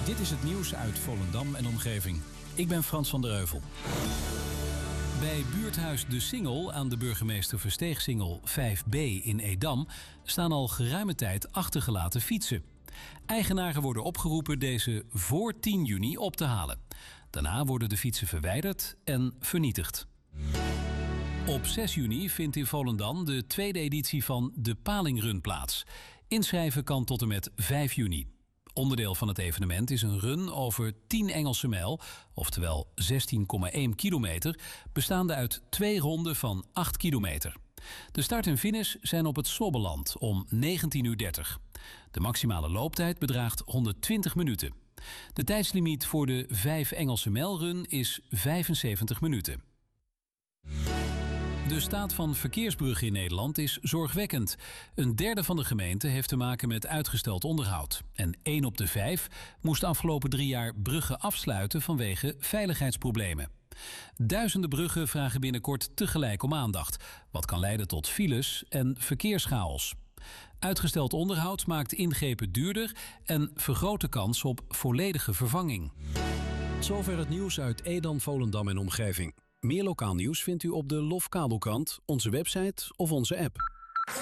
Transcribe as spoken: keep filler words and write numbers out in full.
Dit is het nieuws uit Volendam en omgeving. Ik ben Frans van der Heuvel. Bij buurthuis De Singel aan de burgemeester Versteeg-Singel vijf B in Edam staan al geruime tijd achtergelaten fietsen. Eigenaren worden opgeroepen deze voor tien juni op te halen. Daarna worden de fietsen verwijderd en vernietigd. Op zes juni vindt in Volendam de tweede editie van de Palingrun plaats. Inschrijven kan tot en met vijf juni. Onderdeel van het evenement is een run over tien Engelse mijl, oftewel zestien komma één kilometer, bestaande uit twee ronden van acht kilometer. De start en finish zijn op het Slobbeland om negentien uur dertig. De maximale looptijd bedraagt honderdtwintig minuten. De tijdslimiet voor de vijf Engelse mijlrun is vijfenzeventig minuten. De staat van verkeersbruggen in Nederland is zorgwekkend. Een derde van de gemeenten heeft te maken met uitgesteld onderhoud. En één op de vijf moest de afgelopen drie jaar bruggen afsluiten vanwege veiligheidsproblemen. Duizenden bruggen vragen binnenkort tegelijk om aandacht, wat kan leiden tot files en verkeerschaos. Uitgesteld onderhoud maakt ingrepen duurder en vergroot de kans op volledige vervanging. Zover het nieuws uit Edam, Volendam en omgeving. Meer lokaal nieuws vindt u op de Lof Kabelkrant, onze website of onze app.